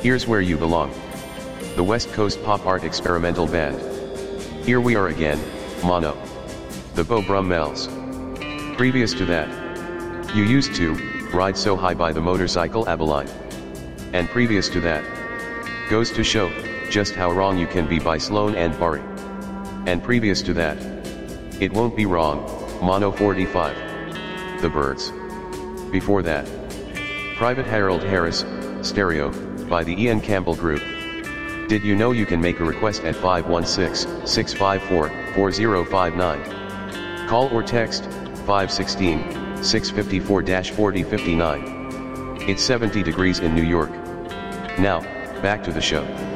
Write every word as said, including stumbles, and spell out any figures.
Here's where you belong. The West Coast pop art experimental band. Here we are again, Mono. The Beau Brummels. Previous to that, You Used To, Ride So High by the Motorcycle Abilene. And previous to that, Goes to Show, Just How Wrong You Can Be by Sloan and Bari. And previous to that, It Won't Be Wrong, Mono forty-five. The Birds. Before that, Private Harold Harris, Stereo, by the Ian Campbell Group. Did you know you can make a request at five one six, six five four, four zero five nine? Call or text, five one six, six five four, four zero five nine. It's seventy degrees in New York. Now, back to the show.